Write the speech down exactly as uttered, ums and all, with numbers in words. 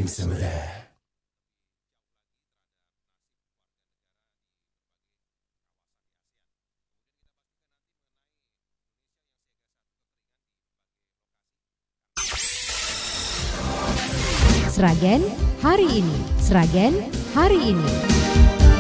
Bring some of that. Sragen hari ini, Sragen hari ini.